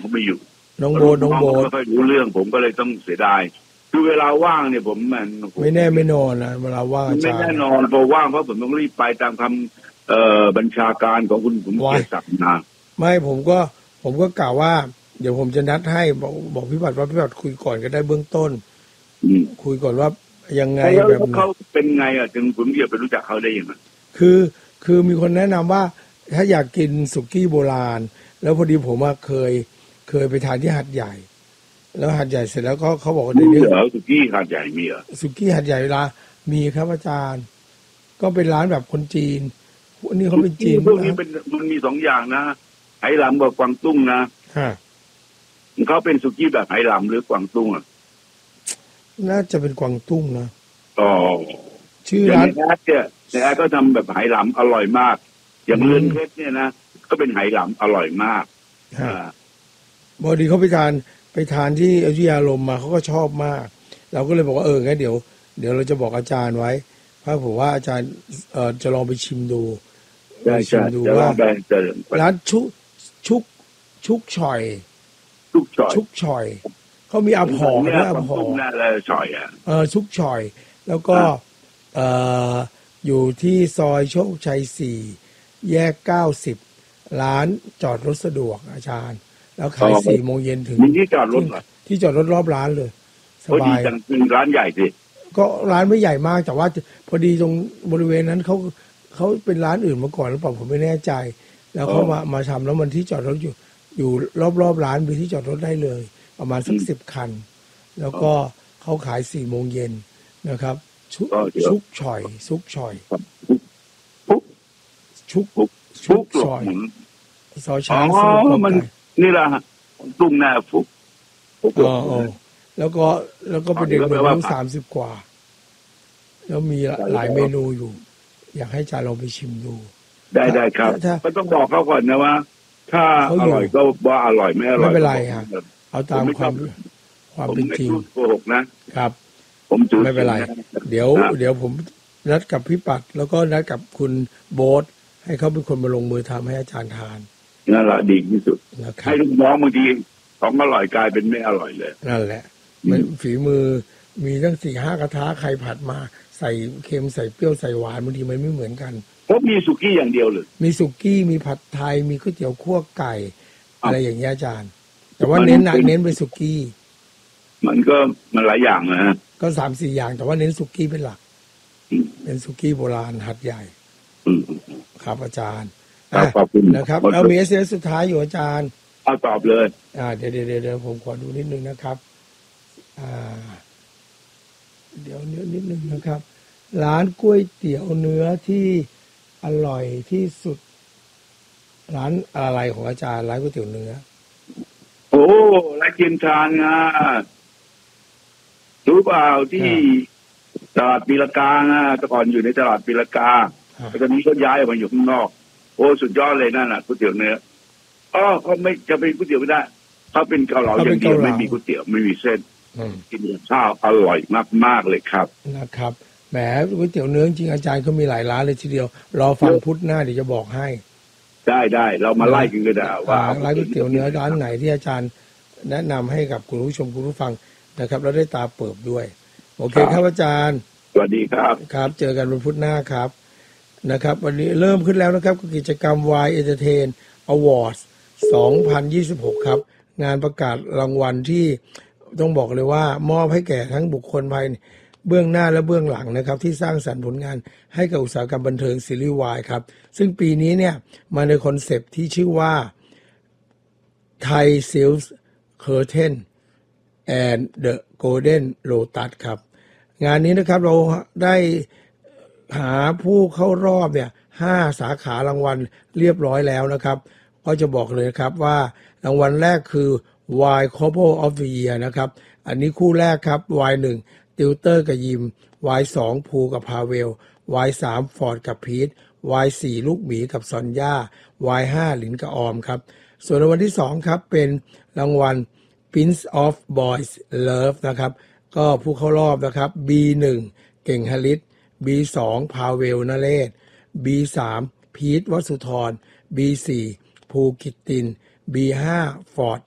ไม่อยู่น้องโบไม่ค่อยรู้เรื่องผมก็เลยต้องเสียดายคือเวลาว่างเนี่ยผมมันไม่แน่ไม่นอนนะเวลาว่างอาจารย์ไม่แน่นอนพอว่างเพราะผมต้องรีบไปตามคำบัญชาการของคุณผมเกียรติศักดิ์นะไม่ผมก็กล่าวว่าเดี๋ยวผมจะนัดให้บอกพี่บัตรว่าพี่บัตรคุยก่อนก็ได้เบื้องต้นคุยก่อนว่ายังไงแบบเขาเป็นไงอ่ะถึงผมเกียรติไปรู้จักเขาได้ยังไงคือมีคนแนะนำว่าถ้าอยากกินสุกี้โบราณแล้วพอดีผมเคยไปทานที่หัดใหญ่แล้วหัดใหญ่เสร็จแล้วก็เขาบอกว่าเดี๋ยวสุกี้หัดใหญ่มีเหรอสุกี้หัดใหญ่ละมีครับอาจารย์ก็เป็นร้านแบบคนจีนอันนี้เขาเป็นจีนพวกนี้มันมี2อย่างนะไหหลำกับกวางตุ้งนะเขาเป็นสุกี้แบบไหหลำหรือกวางตุ้งอ่ะน่าจะเป็นกวางตุ้งนะชื่อร้านในแอดก็ทำแบบไหหลำอร่อยมากอย่างเรือนเพชรเนี่ยนะก็เป็นไหหลำอร่อยมากพอดีเขาไปทานที่อยุธยาลมมาเขาก็ชอบมากเราก็เลยบอกว่างั้นเดี๋ยวเราจะบอกอาจารย์ไว้เพราะผมว่าอาจารย์จะลองไปชิมดูชิมดูว่าร้านชุกฉ่อยเขามีอาผองด้วยอาผองฉ่อยชุกฉ่อยแล้วก็อยู่ที่ซอยโชคชัย4แยก90ร้านจอดรถสะดวกอาจารย์แล้วขาย4 โมงเย็นถึงที่จอดรถที่จอดรถรอบร้านเลยสบายเป็นร้านใหญ่สิก็ร้านไม่ใหญ่มากแต่ว่าพอดีตรงบริเวณนั้นเขาเป็นร้านอื่นมาก่อนหรือเปล่าผมไม่แน่ใจแล้วเขามาทำแล้วมันที่จอดรถอยู่รอบร้านมีที่จอดรถได้เลยประมาณสัก10 คันแล้วก็เขาขาย4 โมงเย็นนะครับชุกฉ่อยชุกฉ่อยซอยช้างมันนี่แหละตุ้งหน้าฟุกแล้วก็เป็นเด็กหนุ่มอายุ30 กว่าแล้วมีหลายเมนูอยู่อยากให้อาจารย์ลองไปชิมดูได้ครับก็ต้องบอกเขาก่อนนะว่าถ้าอร่อยก็ว่าอร่อยไม่อร่อยไม่เป็นไรครับเอาตามความเป็นจริงโกหกนะครับผมไม่เป็นไรเดี๋ยวผมนัดกับพี่ปัดแล้วก็นัดกับคุณโบ๊ทให้เขาเป็นคนมาลงมือทำให้อาจารย์ทานนั่นแหละดีที่สุดให้ลูกน้องบางทีของอร่อยกลายเป็นไม่อร่อยเลยนั่นแหละฝีมือมีตั้ง4-5 กระทะใครผัดมาใส่เค็มใส่เปรี้ยวใส่หวานบางทีมันไม่เหมือนกันเพราะมีสุกี้อย่างเดียวเลยมีสุกี้มีผัดไทยมีก๋วยเตี๋ยวคั่วไก่อะไรอย่างเงี้ยอาจารย์แต่ว่าเน้นเป็นสุกี้มันหลายอย่างนะก็3-4 อย่างแต่ว่าเน้นสุกี้เป็นหลักเป็นสุกี้โบราณหัดใหญ่ครับอาจารย์ขอบคุณนะครับเอามี SMS สุดท้ายอยู่อาจารย์เอาตอบเลยเดี๋ยวผมขอดูนิดนึงนะครับเดี๋ยวนิดนึงนะครับร้านก๋วยเตี๋ยวเนื้อที่อร่อยที่สุดร้านอะไรของอาจารย์ร้านก๋วยเตี๋ยวเนื้อร้านกินชานไงรู้เปล่าที่ตลาดปีละกาแต่ก่อนอยู่ในตลาดปีละกาแต่ตอนนี้ก็ย้ายออกมาอยู่ข้างนอกสุดยอดเลยนั่นน่ะก๋วยเตี๋ยวเนื้อเขาไม่จะเป็นก๋วยเตี๋ยวไม่ได้เขาเป็นเกาเหลาอย่างเดียวไม่มีก๋วยเตี๋ยวไม่มีเส้นกินข้าวอร่อยมากๆเลยครับนะครับแหมก๋วยเตี๋ยวเนื้อจริงอาจารย์ก็มีหลายร้านเลยทีเดียวรอฟังพุธหน้าเดี๋ยวจะบอกให้ได้เรามาไล่กันก็ได้ว่าร้านก๋วยเตี๋ยวเนื้อร้านไหนที่อาจารย์แนะนำให้กับคุณผู้ชมคุณผู้ฟังนะครับแล้วได้ตาเปิบด้วยโอเคครับอาจารย์สวัสดีครับครับเจอกันวันพุธหน้าครับนะครับวันนี้เริ่มขึ้นแล้วนะครับกิจกรรม Y Entertain Awards 2026ครับงานประกาศรางวัลที่ต้องบอกเลยว่ามอบให้แก่ทั้งบุคคลภายเบื้องหน้าและเบื้องหลังนะครับที่สร้างสรรค์ผลงานให้กับอุตสาหกรรมบันเทิงซีรีส์วายครับซึ่งปีนี้เนี่ยมาในคอนเซปต์ที่ชื่อว่า Thai Silk Curtain and the Golden Lotus ครับงานนี้นะครับเราได้หาผู้เข้ารอบเนี่ย5 สาขารางวัลเรียบร้อยแล้วนะครับก็จะบอกเลยครับว่ารางวัลแรกคือ Y Couple of the Year นะครับอันนี้คู่แรกครับ Y1 ติวเตอร์กับยิม Y2 ภูกับพาเวล Y3 ฟอร์ดกับพีท Y4 ลูกหมีกับซอนย่า Y5 หลินกับออมครับส่วนรางวัลที่2ครับเป็นรางวัล Prince of Boys Love นะครับก็ผู้เข้ารอบนะครับ B1 เก่งฮลิต B2 พาเวลนเรศ B3 พีทวสุธร B4 ภูกิตติน B5 ฟอร์ด